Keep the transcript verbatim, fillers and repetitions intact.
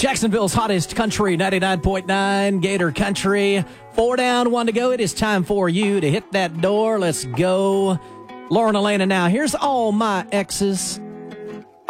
Jacksonville's hottest country, ninety-nine point nine Gator Country. Four down, one to go. It is time for you to hit that door. Let's go. Lauren Elena now. Here's All My Exes.